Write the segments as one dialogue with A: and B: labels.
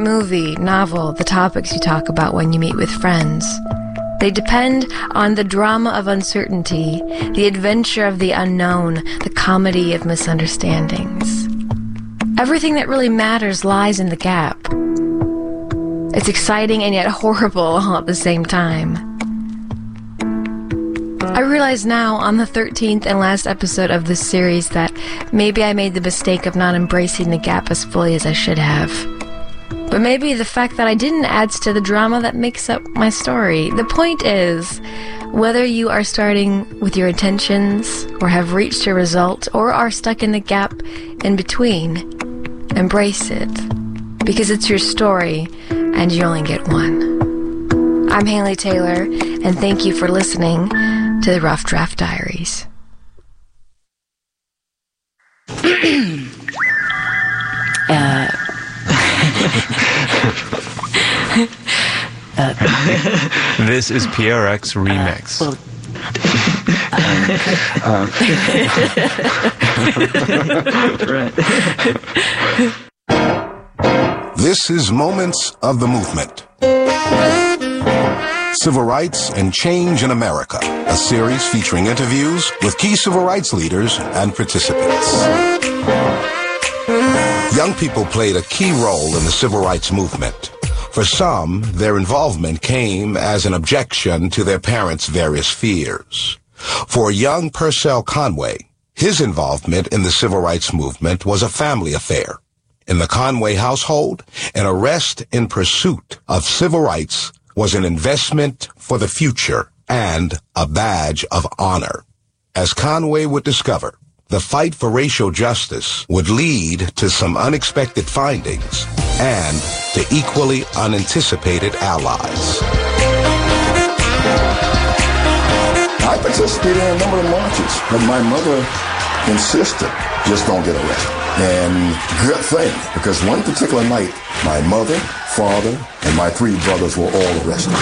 A: movie, novel, the topics you talk about when you meet with friends. They depend on the drama of uncertainty, the adventure of the unknown, the comedy of misunderstandings. Everything that really matters lies in the gap. It's exciting and yet horrible all at the same time. I realize now, on the 13th and last episode of this series, that maybe I made the mistake of not embracing the gap as fully as I should have. But maybe the fact that I didn't adds to the drama that makes up my story. The point is, whether you are starting with your intentions, or have reached a result, or are stuck in the gap in between, embrace it. Because it's your story, and you only get one. I'm Haley Taylor, and thank you for listening to the Rough Draft Diaries.
B: This is PRX Remix.
C: This is Moments of the Movement. Civil Rights and Change in America, a series featuring interviews with key civil rights leaders and participants. Young people played a key role in the civil rights movement. For some, their involvement came as an objection to their parents' various fears. For young Purcell Conway, his involvement in the civil rights movement was a family affair. In the Conway household, an arrest in pursuit of civil rights was an investment for the future and a badge of honor. As Conway would discover, the fight for racial justice would lead to some unexpected findings and to equally unanticipated allies.
D: I participated in a number of marches, but my mother insisted, just don't get arrested. And good thing, because one particular night, my mother, father, and my 3 brothers were all arrested.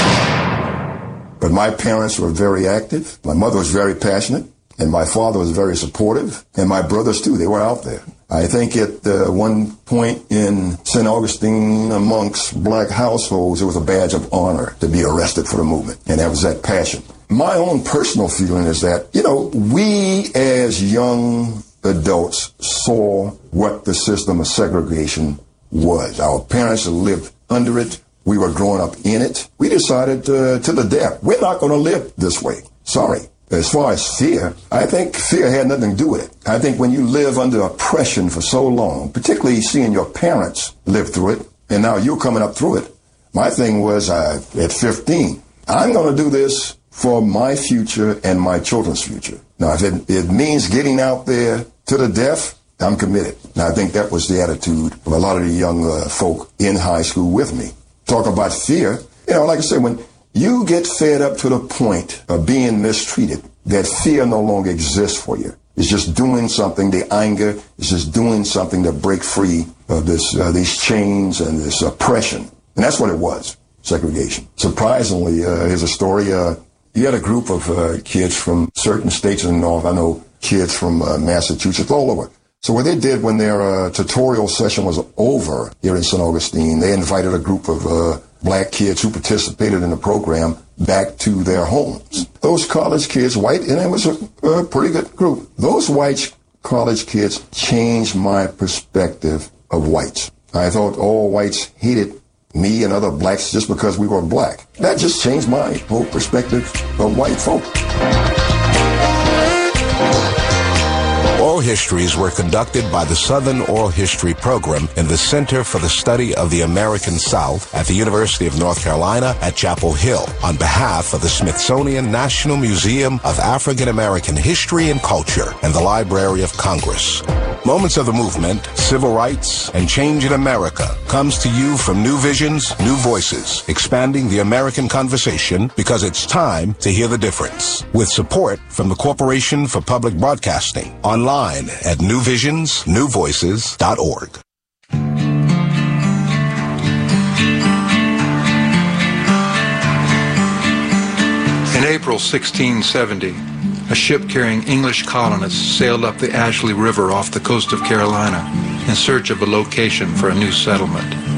D: But my parents were very active. My mother was very passionate, and my father was very supportive, and my brothers too, they were out there. I think at one point in St. Augustine, amongst black households, it was a badge of honor to be arrested for the movement, and that was that passion. My own personal feeling is that, we as young adults saw what the system of segregation was. Our parents had lived under it. We were growing up in it. We decided to the death, we're not going to live this way. Sorry. As far as fear, I think fear had nothing to do with it. I think when you live under oppression for so long, particularly seeing your parents live through it, and now you're coming up through it, my thing was at 15, I'm going to do this for my future and my children's future. Now, if it means getting out there to the death, I'm committed. And I think that was the attitude of a lot of the young folk in high school with me. Talk about fear. Like I said, when you get fed up to the point of being mistreated, that fear no longer exists for you. It's just doing something, the anger is just doing something to break free of these chains and this oppression. And that's what it was, segregation. Surprisingly, here's a story. You had a group of kids from certain states in the North. I know kids from Massachusetts, all over. So what they did when their tutorial session was over here in St. Augustine, they invited a group of black kids who participated in the program back to their homes. Those college kids, white, and it was a pretty good group. Those white college kids changed my perspective of whites. I thought all whites hated me and other blacks just because we were black. That just changed my whole perspective of white folk.
C: Oral histories were conducted by the Southern Oral History Program in the Center for the Study of the American South at the University of North Carolina at Chapel Hill on behalf of the Smithsonian National Museum of African American History and Culture and the Library of Congress. Moments of the Movement, Civil Rights, and Change in America comes to you from New Visions, New Voices, expanding the American conversation because it's time to hear the difference. With support from the Corporation for Public Broadcasting, online at newvisionsnewvoices.org.
E: In April 1670, a ship carrying English colonists sailed up the Ashley River off the coast of Carolina in search of a location for a new settlement.